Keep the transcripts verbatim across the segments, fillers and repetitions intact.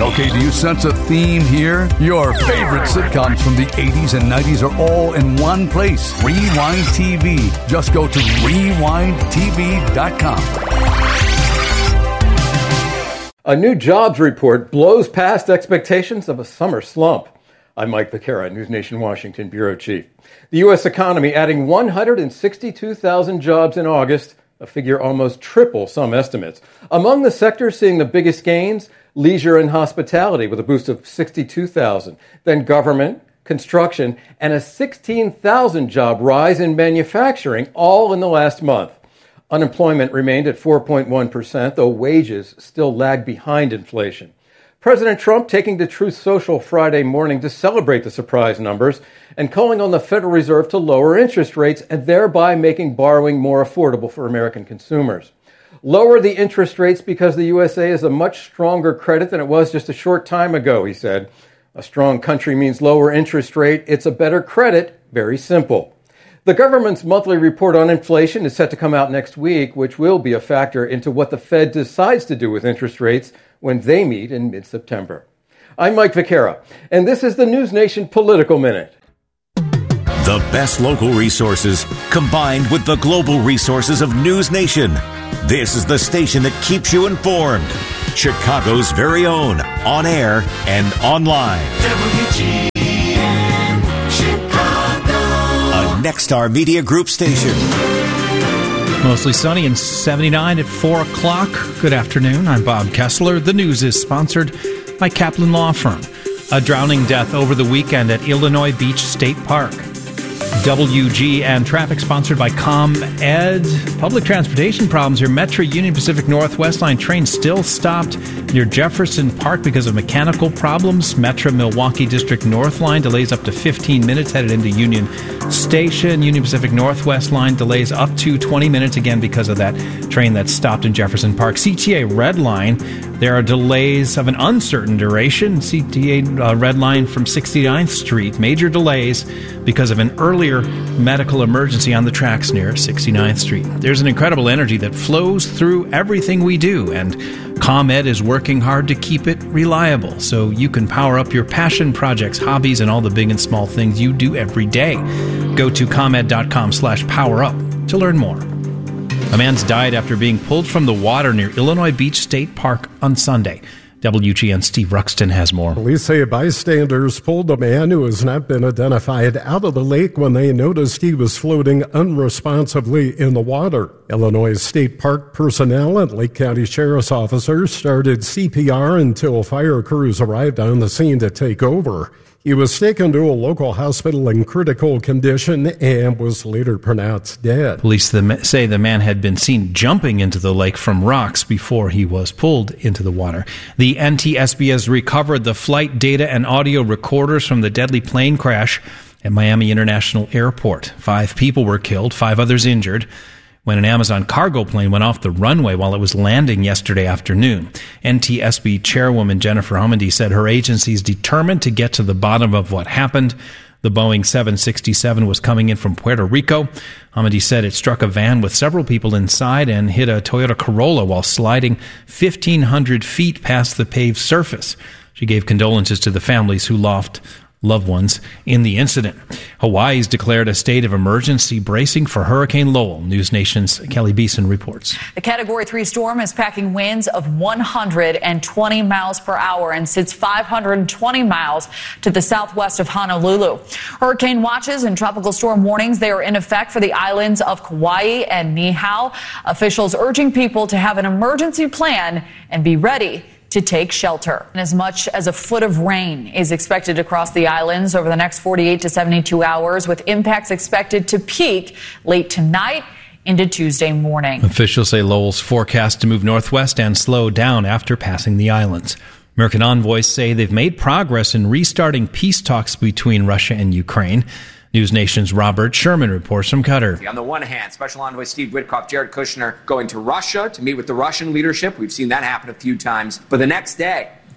Okay, do you sense a theme here? Your favorite sitcoms from the eighties and nineties are all in one place. Rewind T V. Just go to rewind t v dot com. A new jobs report blows past expectations of a summer slump. I'm Mike Vaquera, News Nation Washington Bureau Chief. The U S economy adding one hundred sixty-two thousand jobs in August, a figure almost triple some estimates. Among the sectors seeing the biggest gains, leisure and hospitality with a boost of sixty-two thousand. Then government, construction, and a sixteen thousand job rise in manufacturing, all in the last month. Unemployment remained at four point one percent, though wages still lag behind inflation. President Trump taking to Truth Social Friday morning to celebrate the surprise numbers and calling on the Federal Reserve to lower interest rates and thereby making borrowing more affordable for American consumers. Lower the interest rates because the U S A is a much stronger credit than it was just a short time ago, he said. A strong country means lower interest rate. It's a better credit. Very simple. The government's monthly report on inflation is set to come out next week, which will be a factor into what the Fed decides to do with interest rates when they meet in mid-September. I'm Mike Vaquera, and this is the News Nation Political Minute. The best local resources combined with the global resources of News Nation. This is the station that keeps you informed. Chicago's very own, on air and online. W G N Chicago. A Nexstar Media Group station. Mostly sunny and seventy-nine at four o'clock. Good afternoon. I'm Bob Kessler. The news is sponsored by Kaplan Law Firm. A drowning death over the weekend at Illinois Beach State Park. W G N traffic sponsored by ComEd. Public transportation problems here. Metro Union Pacific Northwest Line train still stopped near Jefferson Park because of mechanical problems. Metro Milwaukee District North Line delays up to fifteen minutes headed into Union Station. Union Pacific Northwest Line delays up to twenty minutes again because of that train that stopped in Jefferson Park. C T A Red Line, there are delays of an uncertain duration. C T A uh, Red Line from sixty-ninth Street. Major delays because of an earlier medical emergency on the tracks near sixty-ninth Street. There's an incredible energy that flows through everything we do, and ComEd is working hard to keep it reliable so you can power up your passion projects, hobbies, and all the big and small things you do every day. Go to ComEd.com slash power up to learn more. A man's died after being pulled from the water near Illinois Beach State Park on Sunday. W G N Steve Ruxton has more. Police say bystanders pulled a man who has not been identified out of the lake when they noticed he was floating unresponsibly in the water. Illinois State Park personnel and Lake County Sheriff's officers started C P R until fire crews arrived on the scene to take over. He was taken to a local hospital in critical condition and was later pronounced dead. Police say the man had been seen jumping into the lake from rocks before he was pulled into the water. The N T S B has recovered the flight data and audio recorders from the deadly plane crash at Miami International Airport. Five people were killed, five others injured, when an Amazon cargo plane went off the runway while it was landing yesterday afternoon. N T S B Chairwoman Jennifer Homendy said her agency is determined to get to the bottom of what happened. The Boeing seven sixty-seven was coming in from Puerto Rico. Homendy said it struck a van with several people inside and hit a Toyota Corolla while sliding fifteen hundred feet past the paved surface. She gave condolences to the families who lost loved ones in the incident. Hawaii's declared a state of emergency, bracing for Hurricane Lowell. News Nation's Kelly Beeson reports. The Category three storm is packing winds of one hundred twenty miles per hour and sits five hundred twenty miles to the southwest of Honolulu. Hurricane watches and tropical storm warnings, they are in effect for the islands of Kauai and Niihau. Officials urging people to have an emergency plan and be ready to take shelter. As much as a foot of rain is expected across the islands over the next forty-eight to seventy-two hours, with impacts expected to peak late tonight into Tuesday morning. Officials say Lowell's forecast to move northwest and slow down after passing the islands. American envoys say they've made progress in restarting peace talks between Russia and Ukraine. News Nation's Robert Sherman reports from Qatar. On the one hand, Special Envoy Steve Witkoff, Jared Kushner going to Russia to meet with the Russian leadership. We've seen that happen a few times. But the next day,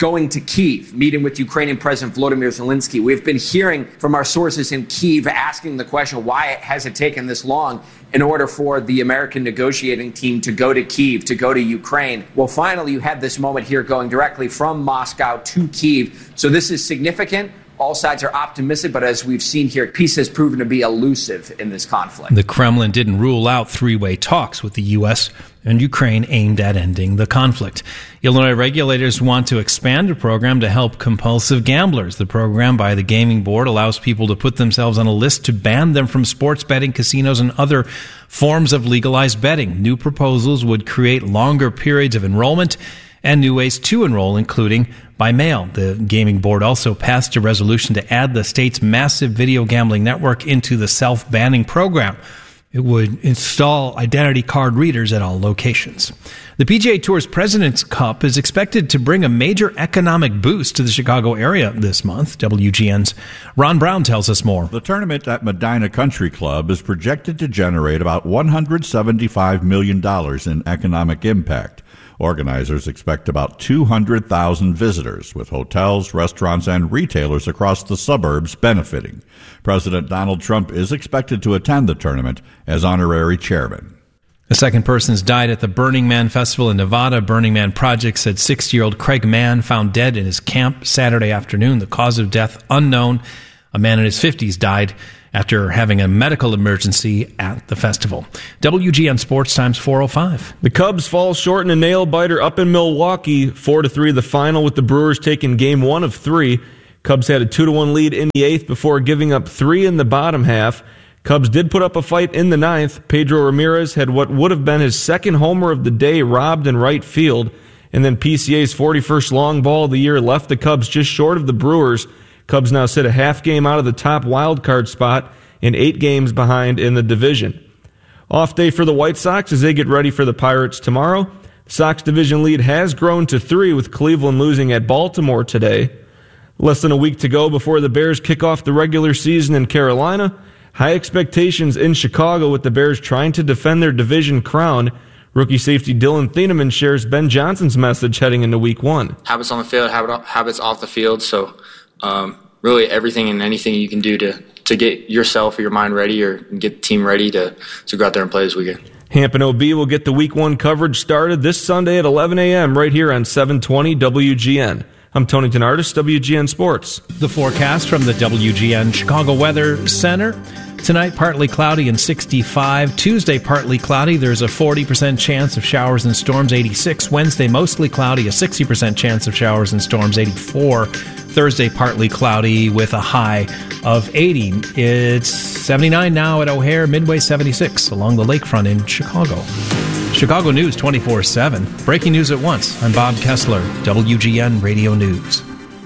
going to Kyiv, meeting with Ukrainian President Volodymyr Zelensky. We've been hearing from our sources in Kyiv asking the question, why has it taken this long in order for the American negotiating team to go to Kyiv, to go to Ukraine? Well, finally, you had this moment here going directly from Moscow to Kyiv. So this is significant. All sides are optimistic, but as we've seen here, peace has proven to be elusive in this conflict. The Kremlin didn't rule out three-way talks with the U S and Ukraine aimed at ending the conflict. Illinois regulators want to expand a program to help compulsive gamblers. The program by the Gaming Board allows people to put themselves on a list to ban them from sports betting, casinos, and other forms of legalized betting. New proposals would create longer periods of enrollment and new ways to enroll, including by mail. The Gaming Board also passed a resolution to add the state's massive video gambling network into the self-banning program. It would install identity card readers at all locations. The P G A Tour's President's Cup is expected to bring a major economic boost to the Chicago area this month. W G N's Ron Brown tells us more. The tournament at Medina Country Club is projected to generate about one hundred seventy-five million dollars in economic impact. Organizers expect about two hundred thousand visitors, with hotels, restaurants, and retailers across the suburbs benefiting. President Donald Trump is expected to attend the tournament as honorary chairman. The second person has died at the Burning Man Festival in Nevada. Burning Man Project said sixty-year-old Craig Mann found dead in his camp Saturday afternoon. The cause of death unknown. A man in his fifties died after having a medical emergency at the festival. W G N Sports Times four oh five. The Cubs fall short in a nail-biter up in Milwaukee, four to three the final, with the Brewers taking game one of three. Cubs had a two to one lead in the eighth before giving up three in the bottom half. Cubs did put up a fight in the ninth. Pedro Ramirez had what would have been his second homer of the day robbed in right field, and then P C A's forty-first long ball of the year left the Cubs just short of the Brewers. Cubs now sit a half game out of the top wild card spot and eight games behind in the division. Off day for the White Sox as they get ready for the Pirates tomorrow. The Sox division lead has grown to three, with Cleveland losing at Baltimore today. Less than a week to go before the Bears kick off the regular season in Carolina. High expectations in Chicago, with the Bears trying to defend their division crown. Rookie safety Dylan Thieneman shares Ben Johnson's message heading into week one. Habits on the field, habits off the field. So um, really everything and anything you can do to, to get yourself or your mind ready or get the team ready to, to go out there and play this weekend. Hampton O B will get the week one coverage started this Sunday at eleven a.m. right here on seven twenty W G N. I'm Tony Tenardis, W G N Sports. The forecast from the W G N Chicago Weather Center. Tonight, partly cloudy and sixty-five. Tuesday, partly cloudy. There's a forty percent chance of showers and storms, eighty-six. Wednesday, mostly cloudy, a sixty percent chance of showers and storms, eighty-four. Thursday, partly cloudy with a high of eighty. It's seventy-nine now at O'Hare, Midway seventy-six along the lakefront in Chicago. Chicago News twenty-four seven. Breaking news at once. I'm Bob Kessler, W G N Radio News.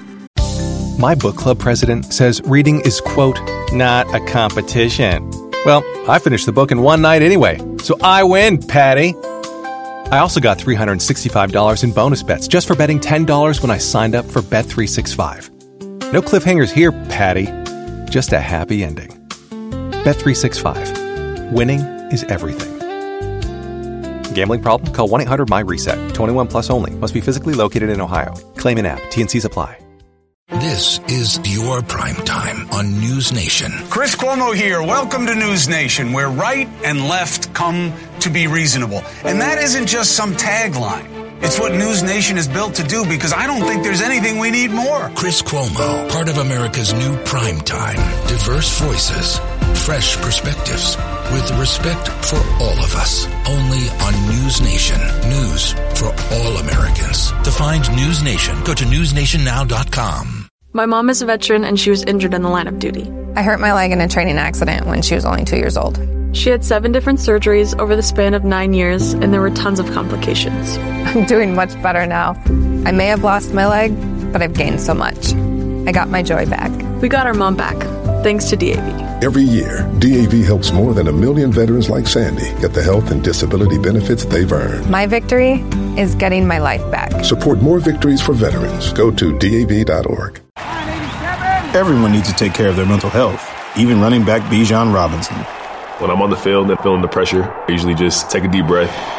My book club president says reading is, quote, not a competition. Well, I finished the book in one night anyway, so I win, Patty. I also got three hundred sixty-five dollars in bonus bets just for betting ten dollars when I signed up for Bet three sixty-five. No cliffhangers here, Patty. Just a happy ending. Bet three sixty-five. Winning is everything. Gambling problem? Call one eight hundred my reset. twenty-one plus only. Must be physically located in Ohio. Claim in app. T N Cs apply. This is your prime time on News Nation. Chris Cuomo here. Welcome to News Nation, where right and left come to be reasonable. And that isn't just some tagline. It's what News Nation is built to do, because I don't think there's anything we need more. Chris Cuomo, part of America's new prime time. Diverse voices, fresh perspectives, with respect for all of us. Only on News Nation. News for all Americans. To find News Nation, go to news nation now dot com. My mom is a veteran and she was injured in the line of duty. I hurt my leg in a training accident when she was only two years old. She had seven different surgeries over the span of nine years, and there were tons of complications. I'm doing much better now. I may have lost my leg, but I've gained so much. I got my joy back. We got our mom back, thanks to D A V. Every year, D A V helps more than a million veterans like Sandy get the health and disability benefits they've earned. My victory is getting my life back. Support more victories for veterans. Go to D A V dot org. Everyone needs to take care of their mental health, even running back Bijan Robinson. When I'm on the field and feeling the pressure, I usually just take a deep breath,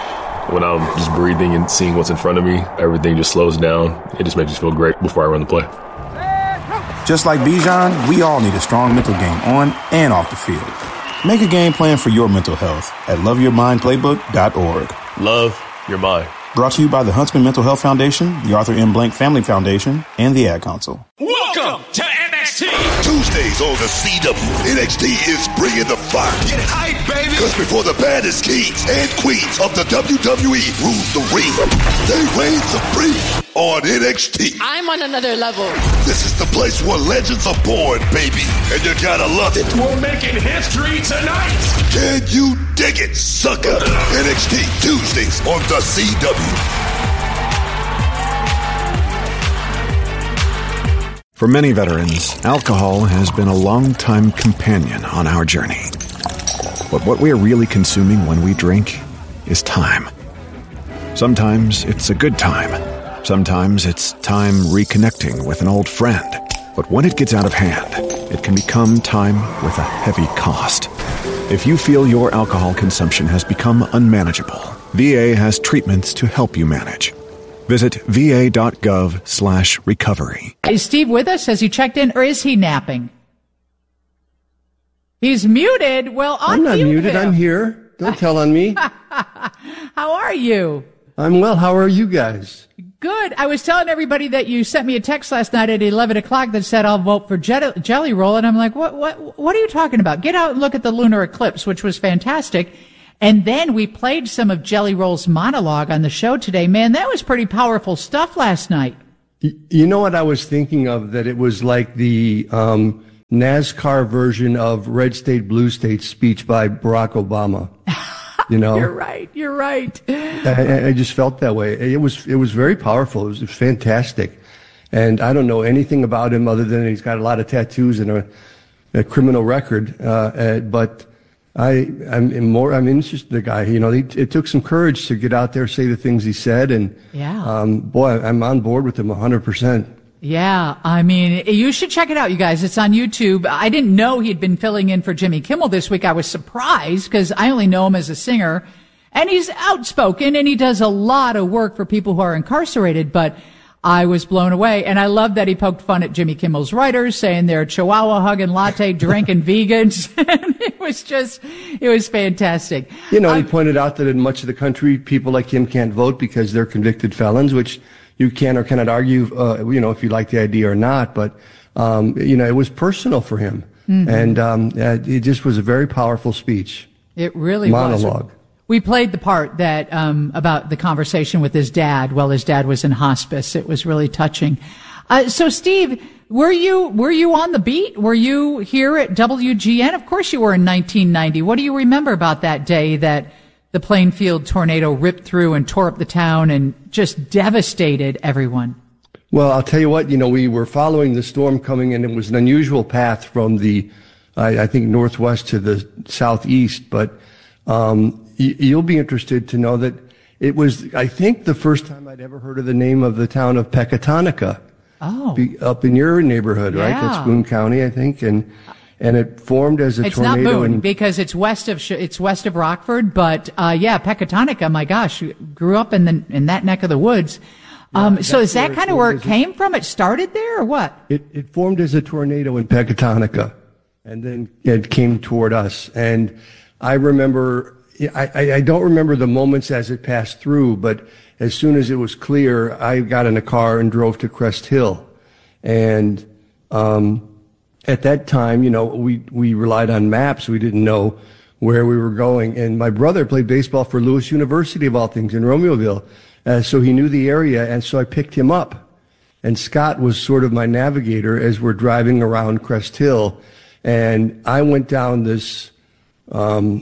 When I'm just breathing and seeing what's in front of me, everything just slows down. It just makes me feel great before I run the play. Just like Bijan, we all need a strong mental game on and off the field. Make a game plan for your mental health at love your mind playbook dot org. Love your mind. Brought to you by the Huntsman Mental Health Foundation, the Arthur M. Blank Family Foundation, and the Ad Council. Welcome to N X T. Tuesdays on the C W, N X T is bringing the fire. Get hype, baby. Because before the baddest kings and queens of the W W E rule the ring, they reign supreme on N X T. I'm on another level. This is the place where legends are born, baby, and you gotta love it. We're making history tonight. Can you dig it, sucker? N X T Tuesdays on the C W. For many veterans, alcohol has been a long-time companion on our journey. But what we are really consuming when we drink is time. Sometimes it's a good time. Sometimes it's time reconnecting with an old friend. But when it gets out of hand, it can become time with a heavy cost. If you feel your alcohol consumption has become unmanageable, V A has treatments to help you manage. Visit va.gov slash recovery. Is Steve with us? Has he checked in, or is he napping? He's muted. Well, I'm not muted. him. I'm here. Don't tell on me. How are you? I'm well. How are you guys? Good. I was telling everybody that you sent me a text last night at eleven o'clock that said I'll vote for Jet- Jelly Roll, and I'm like, what, what, what are you talking about? Get out and look at the lunar eclipse, which was fantastic. And then we played some of Jelly Roll's monologue on the show today. Man, that was pretty powerful stuff last night. You know what I was thinking of? That it was like the um, NASCAR version of Red State, Blue State speech by Barack Obama. You know, you're right. You're right. I, I just felt that way. It was it was very powerful. It was, it was fantastic. And I don't know anything about him other than he's got a lot of tattoos and a, a criminal record. Uh, uh, but I, I'm more, I'm interested in the guy. You know, he, it took some courage to get out there, say the things he said. And, yeah. um, boy, I'm on board with him one hundred percent. Yeah. I mean, you should check it out, you guys. It's on YouTube. I didn't know he'd been filling in for Jimmy Kimmel this week. I was surprised because I only know him as a singer, and he's outspoken and he does a lot of work for people who are incarcerated, but I was blown away. And I love that he poked fun at Jimmy Kimmel's writers, saying they're chihuahua hugging, latte drinking vegans. And it was just, it was fantastic. You know, um, he pointed out that in much of the country, people like him can't vote because they're convicted felons, which you can or cannot argue, uh, you know, if you like the idea or not. But, um, you know, it was personal for him. Mm-hmm. And um, uh, it just was a very powerful speech. It really Monologue. was. Monologue. We played the part that um about the conversation with his dad while his dad was in hospice. It was really touching. Uh, so, Steve, were you were you on the beat? Were you here at W G N? Of course you were in nineteen ninety. What do you remember about that day that the Plainfield tornado ripped through and tore up the town and just devastated everyone? Well, I'll tell you what, you know, we were following the storm coming in. It was an unusual path from the, I, I think, northwest to the southeast, but um you'll be interested to know that it was, I think, the first time I'd ever heard of the name of the town of Pecatonica. Oh. Be, up in your neighborhood, right? Yeah. That's Boone County, I think. And and it formed as a it's tornado. It's not Boone in, because it's west of it's west of Rockford, but uh yeah, Pecatonica, my gosh, grew up in the in that neck of the woods. Um yeah, so is that kind of where it came from? It started there or what? It it formed as a tornado in Pecatonica and then it came toward us. And I remember I, I don't remember the moments as it passed through, but as soon as it was clear, I got in a car and drove to Crest Hill. And um, at that time, you know, we, we relied on maps. We didn't know where we were going. And my brother played baseball for Lewis University, of all things, in Romeoville. Uh, so he knew the area, and so I picked him up. And Scott was sort of my navigator as we're driving around Crest Hill. And I went down this um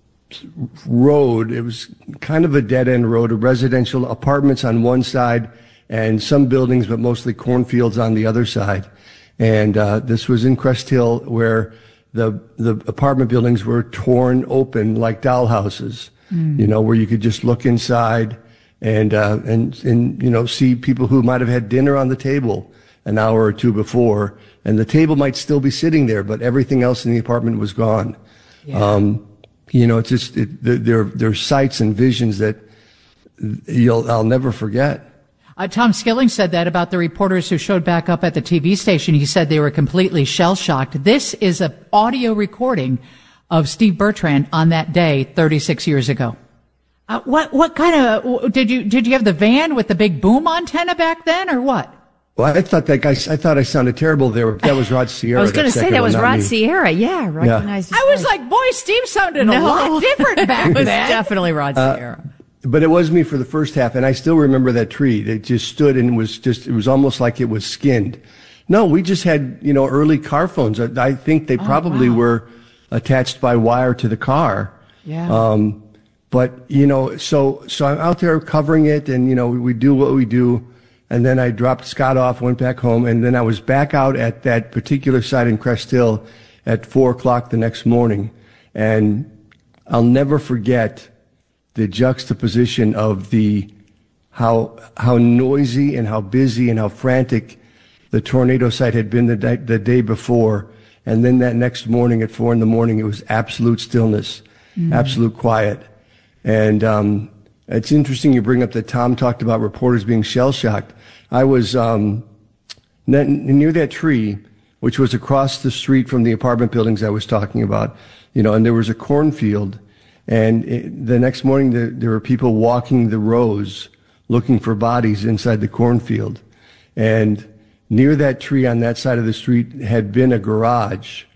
road. It was kind of a dead-end road, of residential apartments on one side and some buildings, but mostly cornfields on the other side. And uh, this was in Crest Hill, where the the apartment buildings were torn open like dollhouses, mm. you know, where you could just look inside and uh, and and you know see people who might have had dinner on the table an hour or two before, and the table might still be sitting there, but everything else in the apartment was gone. Yeah. Um, You know, it's just, it, there, there are sights and visions that you'll I'll never forget. Uh, Tom Skilling said that about the reporters who showed back up at the T V station. He said they were completely shell-shocked. This is an audio recording of Steve Bertrand on that day thirty-six years ago. Uh, what what kind of did you did you have the van with the big boom antenna back then, or what? Well, I thought that guy. I thought I sounded terrible there. That was Rod Sierra. I was going to say that was Rod me. Sierra. Yeah, recognized. Yeah. I was like, boy, Steve sounded no. a lot different back it was then. Definitely Rod Sierra. Uh, but it was me for the first half, and I still remember that tree. It just stood and was just. It was almost like it was skinned. No, we just had you know early car phones. I, I think they Oh, probably wow. were attached by wire to the car. Yeah. Um, but you know, so so I'm out there covering it, and you know, we, we do what we do, and then I dropped Scott off, went back home, and then I was back out at that particular site in Crest Hill at four o'clock the next morning, and I'll never forget the juxtaposition of the how how noisy and how busy and how frantic the tornado site had been the day, the day before, and then that next morning at four in the morning, it was absolute stillness, Mm. absolute quiet. And um, it's interesting you bring up that Tom talked about reporters being shell-shocked. I was um, n- near that tree, which was across the street from the apartment buildings I was talking about, you know, and there was a cornfield. And it, the next morning, there, there were people walking the rows looking for bodies inside the cornfield. And near that tree on that side of the street had been a garage,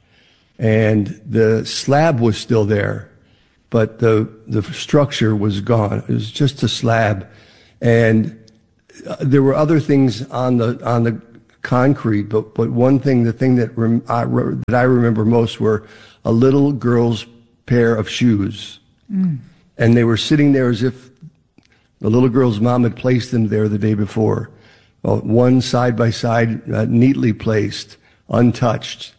and the slab was still there, but the the structure was gone. It was just a slab, and uh, there were other things on the on the concrete. But but one thing, the thing that rem, I, that I remember most were a little girl's pair of shoes, Mm. and they were sitting there as if the little girl's mom had placed them there the day before. Well, one side by side, uh, neatly placed, untouched.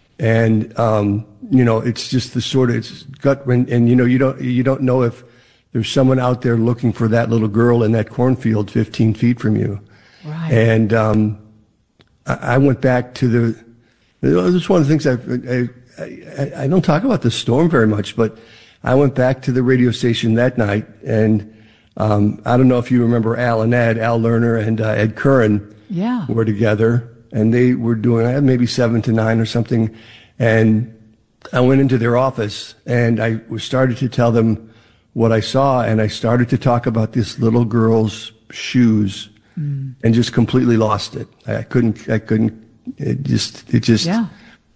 And, um, you know, it's just the sort of, it's gut, and, and, you know, you don't, you don't know if there's someone out there looking for that little girl in that cornfield fifteen feet from you. Right. And, um, I, I went back to the, this is one of the things I, I, I, I don't talk about the storm very much, but I went back to the radio station that night, and, um, I don't know if you remember Al and Ed, Al Lerner and uh, Ed Curran Yeah. were together, and they were doing I had maybe seven to nine or something. And I went into their office, and I was started to tell them what I saw, and I started to talk about this little girl's shoes, Mm. and just completely lost it. I couldn't, I couldn't, it just, it just Yeah.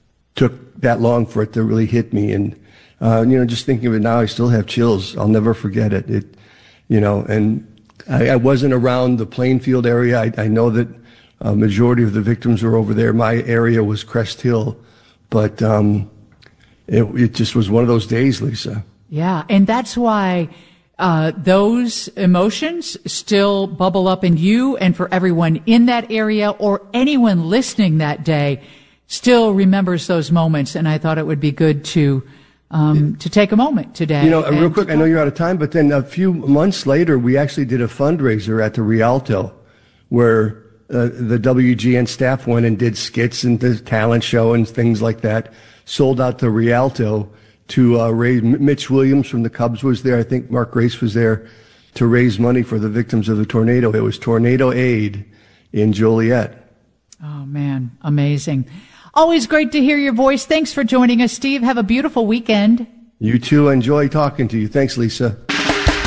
took that long for it to really hit me. And, uh, you know, just thinking of it now, I still have chills. I'll never forget it. It, you know, and I, I wasn't around the Plainfield area. I, I know that a majority of the victims were over there. My area was Crest Hill, but, um, it, it just was one of those days, Lisa. Yeah, and that's why uh, those emotions still bubble up in you, and for everyone in that area or anyone listening that day still remembers those moments. And I thought it would be good to um, to take a moment today. You know, uh, real and quick, I know you're out of time, but then a few months later, we actually did a fundraiser at the Rialto, where uh, the W G N staff went and did skits and the talent show and things like that. Sold out the Rialto to uh, raise. Mitch Williams from the Cubs was there. I think Mark Grace was there to raise money for the victims of the tornado. It was Tornado Aid in Joliet. Oh, man, amazing. Always great to hear your voice. Thanks for joining us, Steve. Have a beautiful weekend. You too. Enjoy talking to you. Thanks, Lisa.